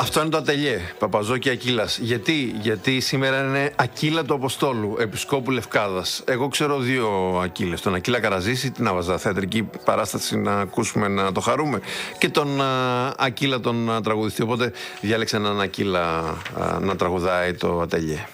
Αυτό είναι το ατελιέ, Παπαζόκη Ακύλας. Γιατί σήμερα είναι Ακύλα του Αποστόλου, Επισκόπου Λευκάδας. Εγώ ξέρω δύο Ακύλες. Τον Ακύλα Καραζήση, την άβαζα θεατρική παράσταση να ακούσουμε, να το χαρούμε. Και τον Ακύλα τον τραγουδιστή. Οπότε διάλεξα έναν Ακύλα να τραγουδάει το ατελιέ.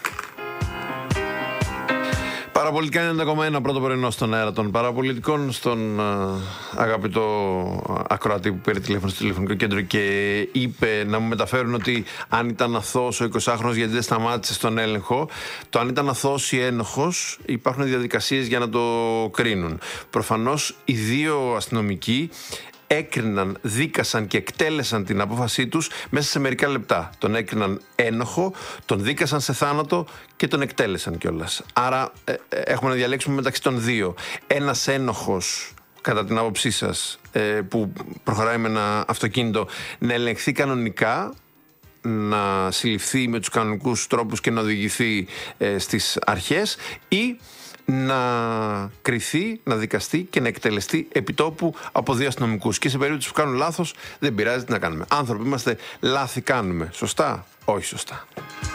Παραπολιτικά 90,1 πρώτο πρωινό στον αέρα των παραπολιτικών, στον αγαπητό ακροατή που πήρε τηλέφωνο στο τηλεφωνικό κέντρο και είπε να μου μεταφέρουν ότι αν ήταν αθώος ο 20χρονος γιατί δεν σταμάτησε στον έλεγχο. Το αν ήταν αθώος ή ένοχος υπάρχουν διαδικασίες για να το κρίνουν. Προφανώς οι δύο αστυνομικοί έκριναν, δίκασαν και εκτέλεσαν την απόφασή τους μέσα σε μερικά λεπτά. Τον έκριναν ένοχο, τον δίκασαν σε θάνατο και τον εκτέλεσαν κιόλας. Άρα έχουμε να διαλέξουμε μεταξύ των δύο. Ένας ένοχος, κατά την άποψή σας, που προχωράει με ένα αυτοκίνητο, να ελεγχθεί κανονικά, να συλληφθεί με τους κανονικούς τρόπους και να οδηγηθεί στις αρχές, ή να κριθεί, να δικαστεί και να εκτελεστεί επιτόπου από δύο αστυνομικούς. Και σε περίπτωση που κάνουν λάθος, δεν πειράζει, τι να κάνουμε. Άνθρωποι είμαστε, λάθη κάνουμε. Σωστά, όχι σωστά.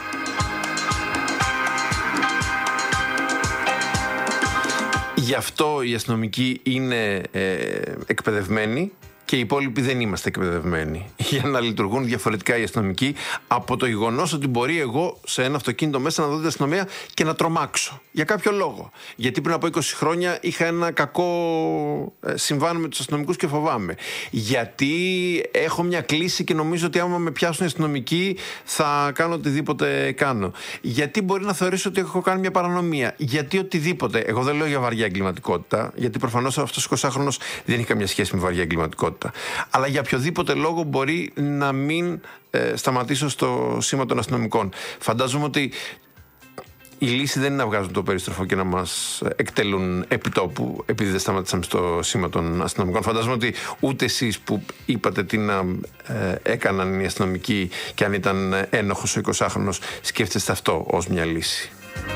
Γι' αυτό οι αστυνομικοί είναι εκπαιδευμένοι και οι υπόλοιποι δεν είμαστε εκπαιδευμένοι για να λειτουργούν διαφορετικά οι αστυνομικοί, από το γεγονός ότι μπορεί εγώ σε ένα αυτοκίνητο μέσα να δω την αστυνομία και να τρομάξω. Για κάποιο λόγο. Γιατί πριν από 20 χρόνια είχα ένα κακό συμβάν με τους αστυνομικούς και φοβάμαι. Γιατί έχω μια κλίση και νομίζω ότι άμα με πιάσουν οι αστυνομικοί θα κάνω οτιδήποτε κάνω. Γιατί μπορεί να θεωρήσω ότι έχω κάνει μια παρανομία. Γιατί οτιδήποτε. Εγώ δεν λέω για βαριά εγκληματικότητα, γιατί προφανώς αυτός ο 20χρονος δεν έχει καμία σχέση με βαριά εγκληματικότητα. Αλλά για οποιοδήποτε λόγο μπορεί να μην σταματήσω στο σήμα των αστυνομικών. Φαντάζομαι ότι η λύση δεν είναι να βγάζουν το περίστροφο και να μας εκτελούν επιτόπου επειδή δεν σταματήσαμε στο σήμα των αστυνομικών. Φαντάζομαι ότι ούτε εσείς που είπατε τι να έκαναν οι αστυνομικοί και αν ήταν ένοχος ο 20χρονος σκέφτεστε αυτό ως μια λύση.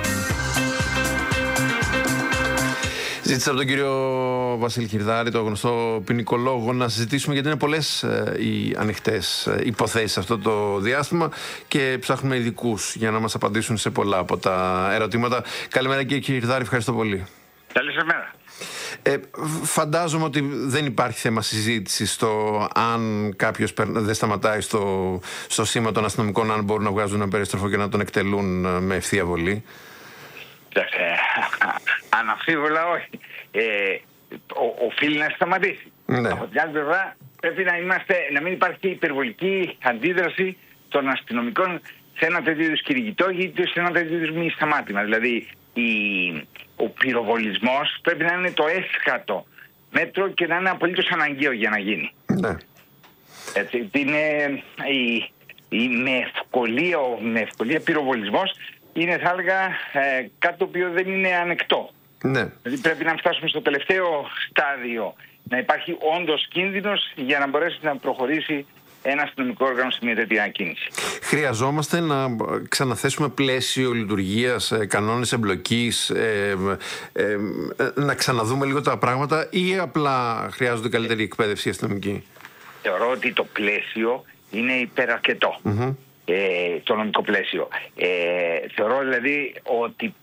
Ζήτησα από τον κύριο Βασίλη Χιρδάρη, το γνωστό ποινικολόγο, να συζητήσουμε γιατί είναι πολλές οι ανοιχτές υποθέσεις αυτό το διάστημα και ψάχνουμε ειδικούς για να μας απαντήσουν σε πολλά από τα ερωτήματα. Καλημέρα κύριε Χιρδάρη, ευχαριστώ πολύ. Καλή σας μέρα. Φαντάζομαι ότι δεν υπάρχει θέμα συζήτηση στο αν κάποιος δεν σταματάει στο σήμα των αστυνομικών, αν μπορούν να βγάζουν ένα περίστροφο και να τον εκτελούν με ευθεία βολή. Αναμφίβολα όχι. Οφείλει να σταματήσει. Ναι. Από την άλλη πλευρά πρέπει να μην υπάρχει υπερβολική αντίδραση των αστυνομικών σε ένα τέτοιο είδους κηρυγητό ή σε ένα τέτοιο είδους μη σταμάτημα. Δηλαδή ο πυροβολισμός πρέπει να είναι το έσχατο μέτρο και να είναι απολύτως αναγκαίο για να γίνει. Ναι. Έτσι, με ευκολία πυροβολισμός είναι, θα έλεγα, κάτι το οποίο δεν είναι ανεκτό. Ναι. Δηλαδή πρέπει να φτάσουμε στο τελευταίο στάδιο, να υπάρχει όντως κίνδυνος για να μπορέσει να προχωρήσει ένα αστυνομικό όργανο σε μια τέτοια κίνηση. Χρειαζόμαστε να ξαναθέσουμε πλαίσιο λειτουργίας, κανόνες εμπλοκής, να ξαναδούμε λίγο τα πράγματα ή απλά χρειάζονται καλύτερη εκπαίδευση αστυνομική? Θεωρώ ότι το πλαίσιο είναι υπεραρκετό. Το νομικό πλαίσιο. Θεωρώ δηλαδή ότι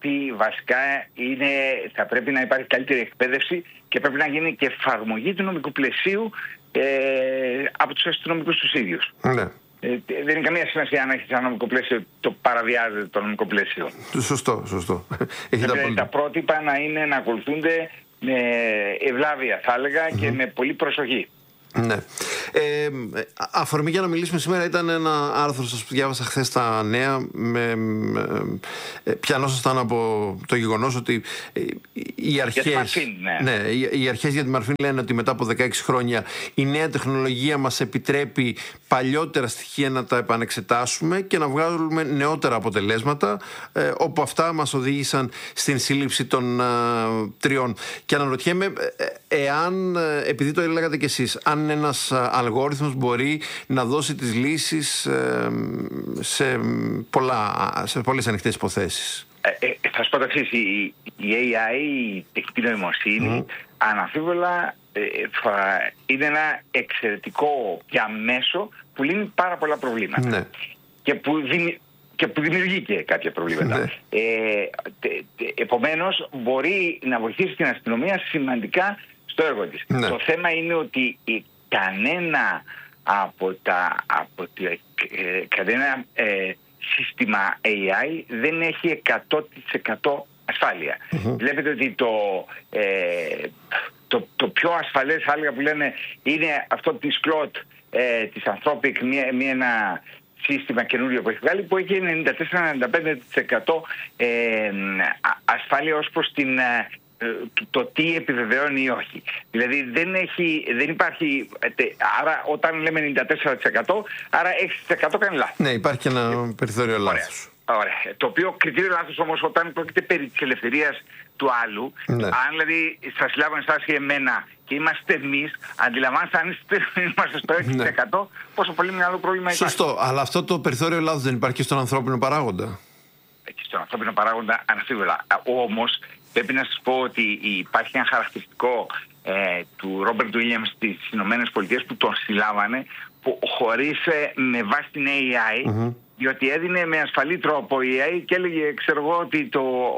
θα πρέπει να υπάρχει καλύτερη εκπαίδευση και πρέπει να γίνει και εφαρμογή του νομικού πλαισίου από τους αστυνομικούς τους ίδιους. Ναι. Δεν είναι καμία σημασία αν έχει ένα νομικό πλαίσιο το παραβιάζεται το νομικό πλαίσιο. Σωστό. Τα πρότυπα να ακολουθούνται με ευλάβεια θα έλεγα και με πολύ προσοχή. Ναι. Αφορμή για να μιλήσουμε σήμερα ήταν ένα άρθρο σας που διάβασα χθες στα νέα. Πιανόσασταν από το γεγονός ότι οι αρχές οι αρχές για τη Μαρφίν λένε ότι μετά από 16 χρόνια η νέα τεχνολογία μας επιτρέπει παλιότερα στοιχεία να τα επανεξετάσουμε και να βγάλουμε νεότερα αποτελέσματα, όπου αυτά μας οδήγησαν στην σύλληψη των τριών. Και αναρωτιέμαι εάν, επειδή το έλεγατε κι εσείς, αν ένας αλγόριθμος μπορεί να δώσει τις λύσεις σε πολλές ανοιχτές υποθέσεις. Θα σου πω το εξής, η AI, η τεχνητή νοημοσύνη, αναμφίβολα είναι ένα εξαιρετικό πια μέσο που λύνει πάρα πολλά προβλήματα. Ναι. Και που δημιουργεί και κάποια προβλήματα. Ναι. Επομένως, μπορεί να βοηθήσει την αστυνομία σημαντικά στο έργο της. Ναι. Το θέμα είναι ότι κανένα κανένα σύστημα AI δεν έχει 100% ασφάλεια. Βλέπετε ότι το πιο ασφαλές, θα έλεγα, που λένε είναι αυτό της Claude, της Anthropic, ένα σύστημα καινούριο που έχει βγάλει, που έχει 94-95% ασφάλεια ως προς το τι επιβεβαιώνει ή όχι. Δηλαδή δεν υπάρχει, άρα όταν λέμε 94%, άρα 6% κάνει λάθος. Ναι, υπάρχει και ένα περιθώριο λάθος. Ωραία. Το οποίο κριτήριο λάθος όμως, όταν πρόκειται περί της ελευθερίας του άλλου, ναι. Αν δηλαδή σας λάβω εσάς ή εμένα και είμαστε εμείς, αντιλαμβάνεστε, αν είμαστε στο 6%, πόσο πολύ μεγάλο πρόβλημα υπάρχει. Σωστό, αλλά αυτό το περιθώριο λάθος δεν υπάρχει και στον ανθρώπινο παράγοντα. Και στον ανθρώπινο παράγοντα αναφίβολα. Όμως πρέπει να σας πω ότι υπάρχει ένα χαρακτηριστικό του Ρόμπερτ Βίλιαμς στις Ηνωμένες Πολιτείες που τον συλλάβανε, που χωρίς με βάση την AI, διότι έδινε με ασφαλή τρόπο η AI και έλεγε, ξέρω εγώ, ότι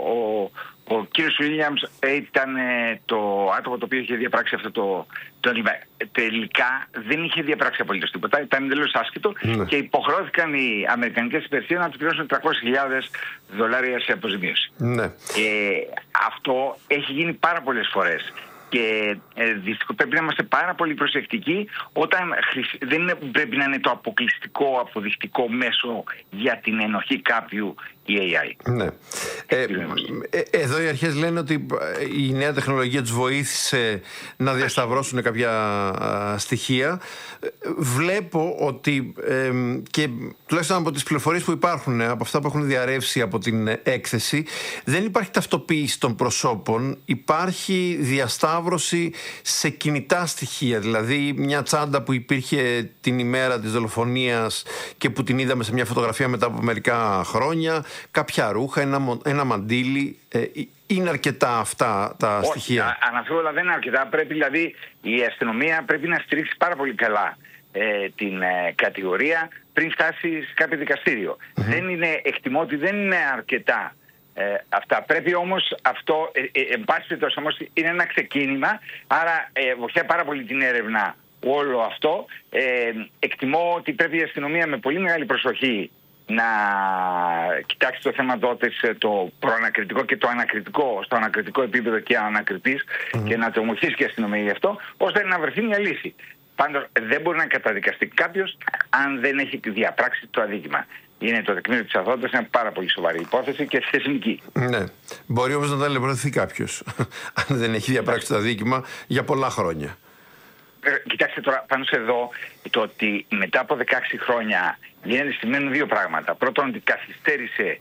ο κύριος Βίλιαμς ήταν το άτομο το οποίο είχε διαπράξει αυτό το έγκλημα. Τελικά δεν είχε διαπράξει απολύτως τίποτα, ήταν εντελώς άσχετο και υποχρεώθηκαν οι αμερικανικές υπηρεσίες να του πληρώσουν $300,000 σε αποζημίωση. Ναι. Αυτό έχει γίνει πάρα πολλές φορές. Και δυστυχώς πρέπει να είμαστε πάρα πολύ προσεκτικοί όταν δεν πρέπει να είναι το αποκλειστικό αποδεικτικό μέσο για την ενοχή κάποιου η AI. Ναι. Εδώ οι αρχές λένε ότι η νέα τεχνολογία τους βοήθησε να διασταυρώσουν κάποια στοιχεία. Βλέπω ότι και τουλάχιστον από τις πληροφορίες που υπάρχουν, από αυτά που έχουν διαρρεύσει από την έκθεση, δεν υπάρχει ταυτοποίηση των προσώπων, υπάρχει διασταύρωση σε κινητά στοιχεία. Δηλαδή μια τσάντα που υπήρχε την ημέρα της δολοφονίας και που την είδαμε σε μια φωτογραφία μετά από μερικά χρόνια, κάποια ρούχα, ένα μαντίλι. Είναι αρκετά αυτά τα στοιχεία? Όχι, αναφίβολα δεν είναι αρκετά. Πρέπει δηλαδή η αστυνομία πρέπει να στηρίξει πάρα πολύ καλά την κατηγορία πριν φτάσει σε κάποιο δικαστήριο. Δεν είναι, εκτιμώ ότι δεν είναι αρκετά αυτά. Πρέπει όμως αυτό, εν πάση περιπτώσει όμως, είναι ένα ξεκίνημα, άρα βοηθάει πάρα πολύ την έρευνα όλο αυτό. Εκτιμώ ότι πρέπει η αστυνομία με πολύ μεγάλη προσοχή να κοιτάξει το θέμα τότε το προανακριτικό και το ανακριτικό, στο ανακριτικό επίπεδο και ανακριτής, και να το βοηθήσει και η αστυνομία γι' αυτό, ώστε να βρεθεί μια λύση. Πάντως δεν μπορεί να καταδικαστεί κάποιος αν δεν έχει διαπράξει το αδίκημα. Είναι το τεκμήριο της αθωότητας, είναι πάρα πολύ σοβαρή υπόθεση και θεσμική. Ναι. Μπορεί όμως να ταλαιπωρηθεί κάποιος αν δεν έχει διαπράξει το αδίκημα για πολλά χρόνια. Κοιτάξτε τώρα πάνω σε εδώ, το ότι μετά από 16 χρόνια σημαίνουν δύο πράγματα. Πρώτον, ότι καθυστέρησε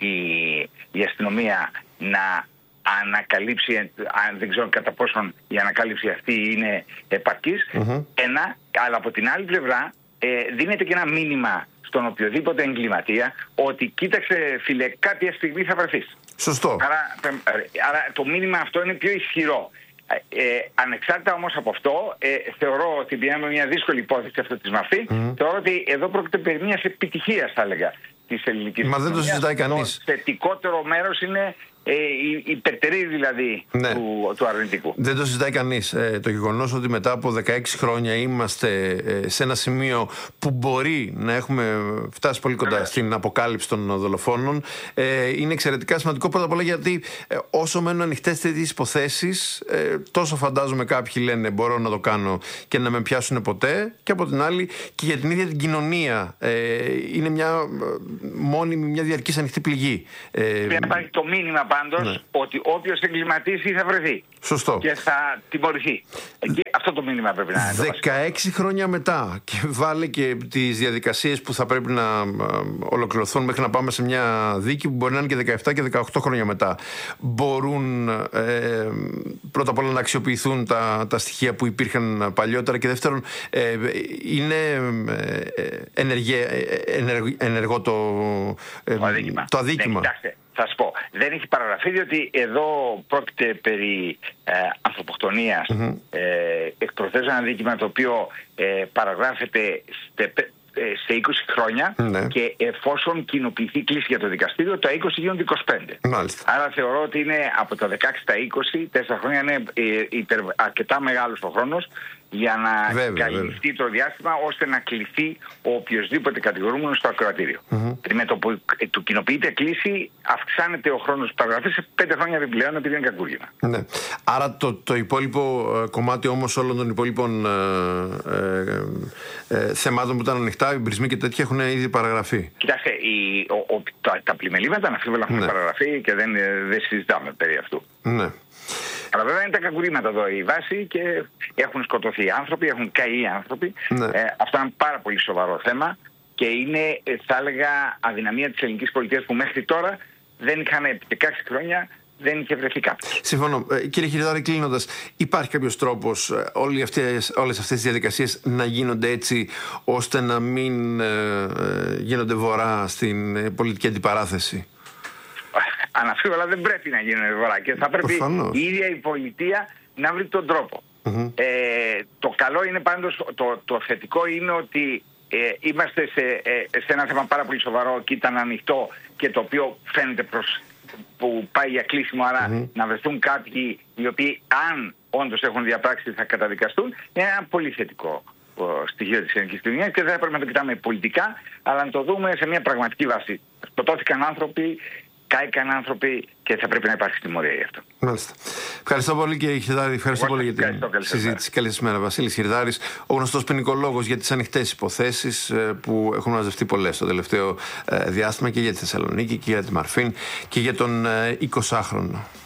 η αστυνομία να ανακαλύψει, δεν ξέρω κατά πόσον η ανακάλυψη αυτή είναι επαρκής, αλλά από την άλλη πλευρά δίνεται και ένα μήνυμα στον οποιοδήποτε εγκληματία ότι κοίταξε φίλε, κάποια στιγμή θα βρεθείς. Σωστό. Άρα το μήνυμα αυτό είναι πιο ισχυρό. Ανεξάρτητα όμως από αυτό, θεωρώ ότι πηγαίνουμε μια δύσκολη υπόθεση αυτή της Μαφή. Θεωρώ ότι εδώ πρόκειται περί μιας επιτυχίας, θα έλεγα, της ελληνικής. Μα δεν το συζητάει κανείς. Το θετικότερο μέρος είναι η υπερτερή δηλαδή του αρνητικού. Δεν το συζητάει κανείς. Το γεγονός ότι μετά από 16 χρόνια είμαστε σε ένα σημείο που μπορεί να έχουμε φτάσει πολύ κοντά στην αποκάλυψη των δολοφόνων είναι εξαιρετικά σημαντικό. Πρώτα απ' όλα γιατί όσο μένουν ανοιχτές τέτοιες υποθέσεις, τόσο φαντάζομαι κάποιοι λένε μπορώ να το κάνω και να με πιάσουν ποτέ, και από την άλλη και για την ίδια την κοινωνία είναι μια μόνιμη, μια διαρκής ανοιχτή πληγή. Υπάρχει το μήνυμα πάντως ότι όποιος εγκληματίσει θα βρεθεί. Σωστό. Και θα τιμωρηθεί. Και αυτό το μήνυμα πρέπει να είναι. 16 χρόνια μετά, και βάλε και τις διαδικασίες που θα πρέπει να ολοκληρωθούν μέχρι να πάμε σε μια δίκη που μπορεί να είναι και 17 και 18 χρόνια μετά, μπορούν πρώτα απ' όλα να αξιοποιηθούν τα στοιχεία που υπήρχαν παλιότερα, και δεύτερον είναι ενεργό το αδίκημα. Ναι, κοιτάξτε, Θα σου πω, δεν έχει παραγραφεί διότι εδώ πρόκειται περί ανθρωποκτονίας. Εκ προθέσεων ένα δίκημα το οποίο παραγράφεται σε 20 χρόνια και εφόσον κοινοποιηθεί κλίση για το δικαστήριο, τα 20 γίνονται 25. Μάλιστα. Άρα θεωρώ ότι είναι από τα 16 στα 20, 4 χρόνια είναι αρκετά μεγάλος ο χρόνος για να καλυφθεί το διάστημα ώστε να κληθεί ο οποιοσδήποτε κατηγορούμενος στο ακροατήριο. Με το που του κοινοποιείται κλίση, αυξάνεται ο χρόνος παραγραφής σε 5 χρόνια επιπλέον επειδή είναι κακούργημα. Ναι. Άρα το υπόλοιπο κομμάτι όμως όλων των υπόλοιπων θεμάτων που ήταν ανοιχτά, οι μπρισμοί και τέτοια έχουν ήδη παραγραφεί. Κοιτάξτε, τα πλημελήματα αναφίβολα έχουν παραγραφεί και δεν συζητάμε περί αυτού. Ναι. Αλλά βέβαια είναι τα κακουρήματα εδώ η βάση και έχουν σκοτωθεί άνθρωποι, έχουν καεί άνθρωποι. Αυτό είναι πάρα πολύ σοβαρό θέμα και είναι, θα έλεγα, αδυναμία της ελληνικής πολιτείας που μέχρι τώρα δεν είχαν επί 16 χρόνια δεν είχε βρεθεί κάποιος. Συμφωνώ. Κύριε Χιριδάρη, κλείνοντας, υπάρχει κάποιος τρόπος όλες αυτές τις διαδικασίες να γίνονται έτσι ώστε να μην γίνονται βορρά στην πολιτική αντιπαράθεση? Αναφίβολα δεν πρέπει να γίνουν βορρά και θα πρέπει η ίδια η πολιτεία να βρει τον τρόπο. Το καλό είναι πάντως, το θετικό είναι ότι είμαστε σε ένα θέμα πάρα πολύ σοβαρό και ήταν ανοιχτό και το οποίο φαίνεται που πάει για κλείσιμο, άρα να βρεθούν κάποιοι οι οποίοι αν όντως έχουν διαπράξει θα καταδικαστούν. Είναι ένα πολύ θετικό στοιχείο της ελληνικής κοινωνίας και δεν θα πρέπει να το κοιτάμε πολιτικά, αλλά να το δούμε σε μια πραγματική βάση. Σκοτώθηκαν άνθρωποι, κάηκαν άνθρωποι και θα πρέπει να υπάρχει τιμωρία γι' αυτό. Μάλιστα. Ευχαριστώ πολύ κύριε Χιριδάρη, ευχαριστώ πολύ για την συζήτηση. Καλή σας μέρα. Βασίλης Χιριδάρης, ο γνωστός ποινικολόγος για τις ανοιχτές υποθέσεις που έχουν μαζευτεί πολλές το τελευταίο διάστημα και για τη Θεσσαλονίκη και για τη Μαρφίν και για τον 20χρονο.